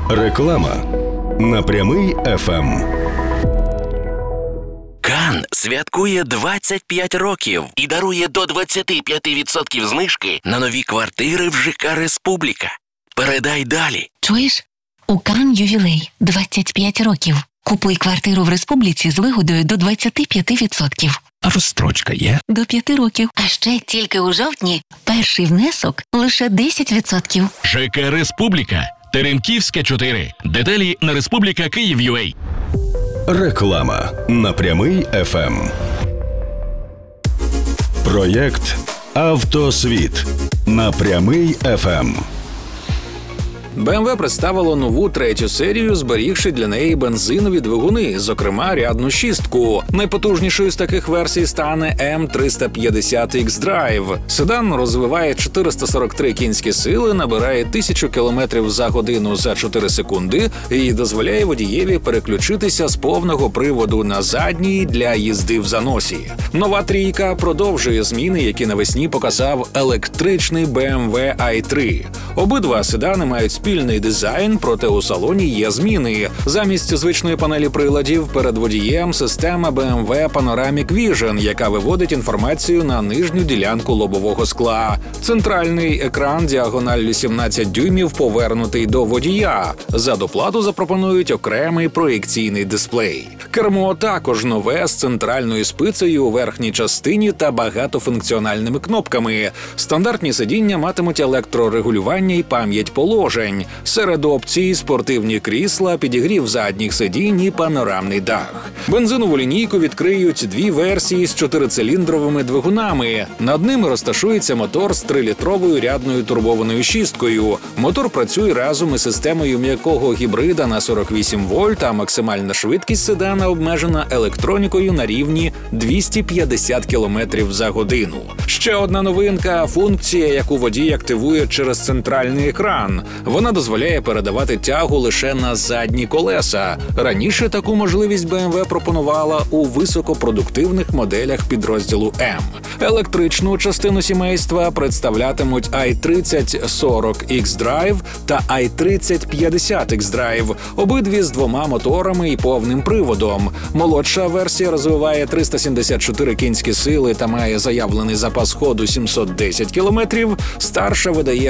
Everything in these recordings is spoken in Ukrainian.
Реклама на Прямий ФМ. Кан святкує 25 років і дарує до 25% знижки на нові квартири в ЖК «Республіка». Передай далі. Чуєш? У Кан ювілей 25 років. Купуй квартиру в Республіці з вигодою до 25%. А розстрочка є? До 5 років. А ще тільки у жовтні перший внесок лише 10%. ЖК «Республіка». Теремківська, 4. Деталі на Республіка Київ.UA. Реклама на Прямий ФМ. Проєкт «Автосвіт» на Прямий ФМ. BMW представило нову третю серію, зберігши для неї бензинові двигуни, зокрема рядну шістку. Найпотужнішою з таких версій стане M350 X-Drive. Седан розвиває 443 кінські сили, набирає 1000 км за годину за 4 секунди і дозволяє водієві переключитися з повного приводу на задній для їзди в заносі. Нова трійка продовжує зміни, які навесні показав електричний BMW i3. Обидва седани мають спільний дизайн, проте у салоні є зміни. Замість звичної панелі приладів перед водієм система BMW Panoramic Vision, яка виводить інформацію на нижню ділянку лобового скла. Центральний екран діагоналлю 17 дюймів повернутий до водія. За доплату запропонують окремий проєкційний дисплей. Кермо також нове з центральною спицею у верхній частині та багатофункціональними кнопками. Стандартні сидіння матимуть електрорегулювання і пам'ять положень. Серед опцій – спортивні крісла, підігрів задніх сидінь і панорамний дах. Бензинову лінійку відкриють дві версії з 4-циліндровими двигунами. Над ними розташується мотор з 3-літровою рядною турбованою шісткою. Мотор працює разом із системою м'якого гібрида на 48 вольт, а максимальна швидкість седана обмежена електронікою на рівні 250 км за годину. Ще одна новинка – функція, яку водій активує через центральний екран. Вона дозволяє передавати тягу лише на задні колеса. Раніше таку можливість BMW пропонувала у високопродуктивних моделях підрозділу M. Електричну частину сімейства представлятимуть i3040 X-Drive та i3050 X-Drive, обидві з двома моторами і повним приводом. Молодша версія розвиває 374 кінські сили та має заявлений запас ходу 710 км, старша видає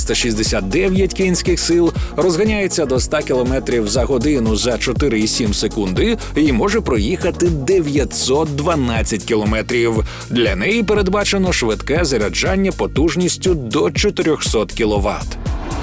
469 кінських сил, розганяється до 100 км за годину за 4,7 секунди і може проїхати 912 км. Для неї передбачено швидке заряджання потужністю до 400 кВт.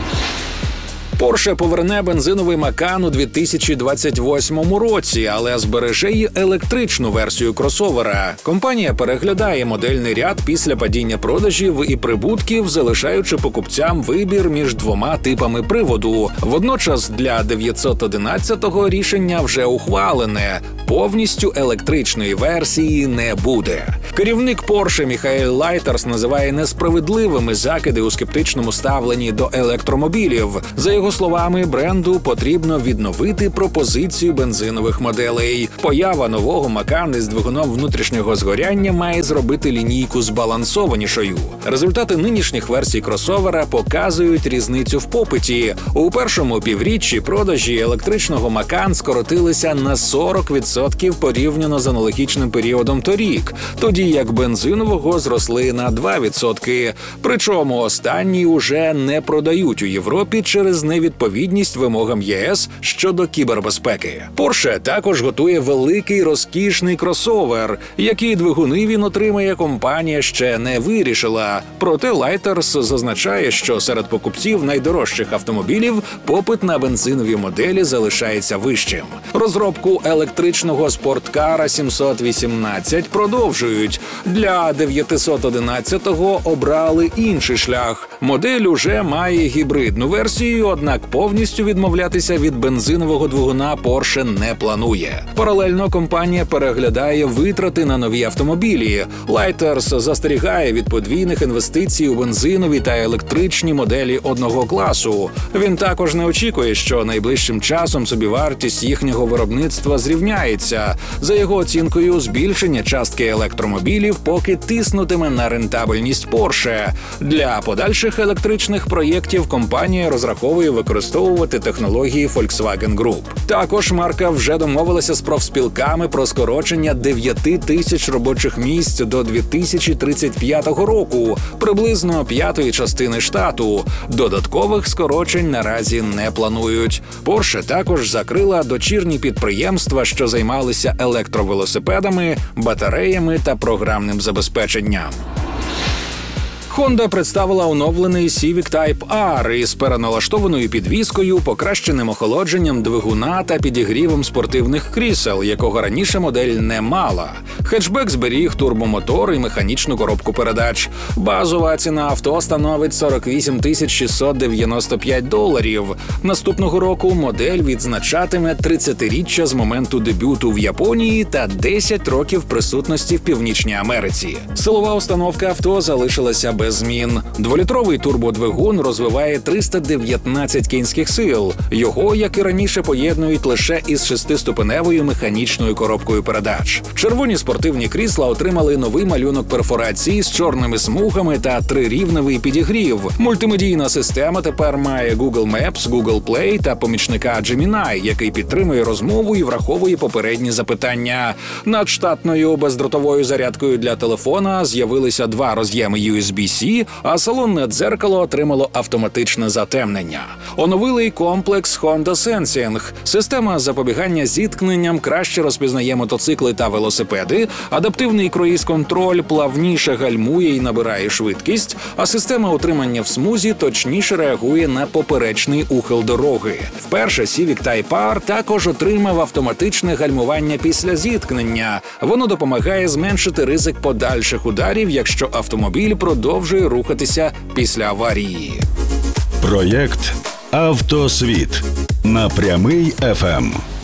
Porsche поверне бензиновий Macan у 2028 році, але збереже й електричну версію кросовера. Компанія переглядає модельний ряд після падіння продажів і прибутків, залишаючи покупцям вибір між двома типами приводу. Водночас для 911-го рішення вже ухвалене. Повністю електричної версії не буде. Керівник Porsche Міхаель Лайтерс називає несправедливими закиди у скептичному ставленні до електромобілів. За його словами, бренду потрібно відновити пропозицію бензинових моделей. Поява нового Macan із двигуном внутрішнього згоряння має зробити лінійку збалансованішою. Результати нинішніх версій кросовера показують різницю в попиті. У першому півріччі продажі електричного Macan скоротилися на 40% порівняно з аналогічним періодом торік, тоді як бензинового зросли на 2%. Причому останній уже не продають у Європі через невідповідність вимогам ЄС щодо кібербезпеки. Porsche також готує великий розкішний кросовер. Які двигуни він отримає, компанія ще не вирішила. Проте Лайтерс зазначає, що серед покупців найдорожчих автомобілів попит на бензинові моделі залишається вищим. Розробку електричного спорткара 718 продовжують. Для 911-го обрали інший шлях. Модель уже має гібридну версію, однак повністю відмовлятися від бензинового двигуна Porsche не планує. Паралельно компанія переглядає витрати на нові автомобілі. Лайтерс застерігає від подвійних інвестицій у бензинові та електричні моделі одного класу. Він також не очікує, що найближчим часом собівартість їхнього виробництва зрівняється. За його оцінкою, збільшення частки електромобілів поки тиснутиме на рентабельність Porsche. Для подальших перших електричних проєктів компанія розраховує використовувати технології Volkswagen Group. Також марка вже домовилася з профспілками про скорочення 9 тисяч робочих місць до 2035 року, приблизно п'ятої частини штату. Додаткових скорочень наразі не планують. Porsche також закрила дочірні підприємства, що займалися електровелосипедами, батареями та програмним забезпеченням. Honda представила оновлений Civic Type R із переналаштованою підвіскою, покращеним охолодженням двигуна та підігрівом спортивних крісел, якого раніше модель не мала. Хетчбек зберіг турбомотор і механічну коробку передач. Базова ціна авто становить $48 695. Наступного року модель відзначатиме 30-річчя з моменту дебюту в Японії та 10 років присутності в Північній Америці. Силова установка авто залишилася без змін. 2-літровий турбодвигун розвиває 319 кінських сил. Його, як і раніше, поєднують лише із 6-ступеневою механічною коробкою передач. Червоні спортивні крісла отримали новий малюнок перфорації з чорними смугами та 3-рівневий підігрів. Мультимедійна система тепер має Google Maps, Google Play та помічника Gemini, який підтримує розмову і враховує попередні запитання. Над штатною бездротовою зарядкою для телефона з'явилися 2 роз'єми USB-C, а салонне дзеркало отримало автоматичне затемнення. Оновили комплекс Honda Sensing. Система запобігання зіткненням краще розпізнає мотоцикли та велосипеди, адаптивний круїз-контроль плавніше гальмує і набирає швидкість, а система утримання в смузі точніше реагує на поперечний ухил дороги. Вперше Civic Type R також отримав автоматичне гальмування після зіткнення. Воно допомагає зменшити ризик подальших ударів, якщо автомобіль продовжує рухатися після аварії. Проєкт «Автосвіт» на Прямий ФМ.